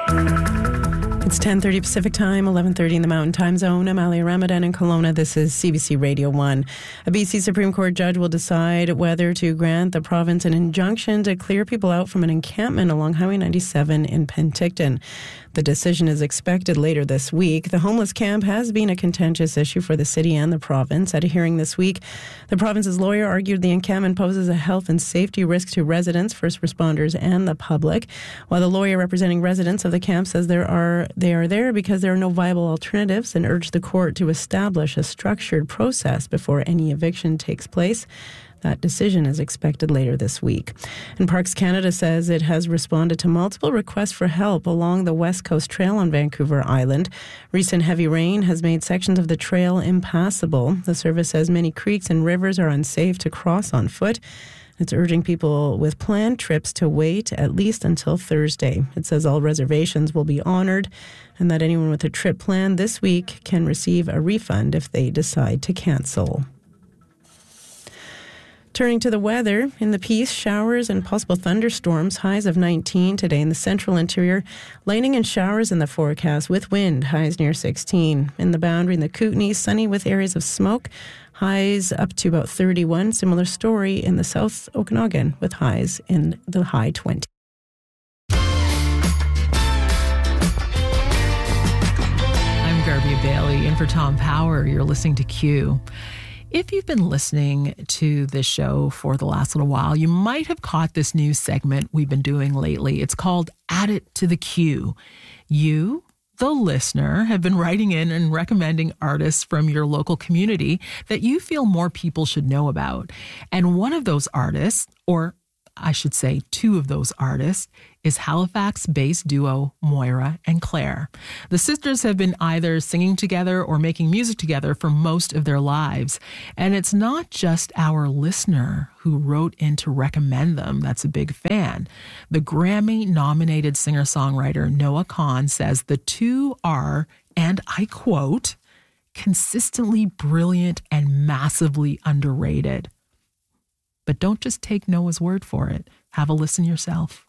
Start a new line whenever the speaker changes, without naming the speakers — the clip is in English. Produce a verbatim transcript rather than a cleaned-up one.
It's ten thirty Pacific Time, eleven thirty in the Mountain Time Zone. I'm Ali Ramadan in Kelowna. This is C B C Radio one. A B C Supreme Court judge will decide whether to grant the province an injunction to clear people out from an encampment along Highway ninety-seven in Penticton. The decision is expected later this week. The homeless camp has been a contentious issue for the city and the province. At a hearing this week, the province's lawyer argued the encampment poses a health and safety risk to residents, first responders, and the public, while the lawyer representing residents of the camp says there are they are there because there are no viable alternatives and urged the court to establish a structured process before any eviction takes place. That decision is expected later this week. And Parks Canada says it has responded to multiple requests for help along the West Coast Trail on Vancouver Island. Recent heavy rain has made sections of the trail impassable. The service says many creeks and rivers are unsafe to cross on foot. It's urging people with planned trips to wait at least until Thursday. It says all reservations will be honored and that anyone with a trip planned this week can receive a refund if they decide to cancel. Turning to the weather, in the Peace, showers and possible thunderstorms, highs of nineteen today in the central interior. Lightning and showers in the forecast with wind, highs near sixteen. In the Boundary and the Kootenays, sunny with areas of smoke, highs up to about thirty-one. Similar story in the South Okanagan with highs in the high twenties.
I'm Garbia Bailey, in for Tom Power. You're listening to Q. If you've been listening to this show for the last little while, you might have caught this new segment we've been doing lately. It's called Add It to the Queue. You, the listener, have been writing in and recommending artists from your local community that you feel more people should know about. And one of those artists, or I should say two of those artists, is Halifax-based duo Moira and Claire. The sisters have been either singing together or making music together for most of their lives. And it's not just our listener who wrote in to recommend them that's a big fan. The Grammy-nominated singer-songwriter Noah Kahan says the two are, and I quote, consistently brilliant and massively underrated. But don't just take Noah's word for it. Have a listen yourself.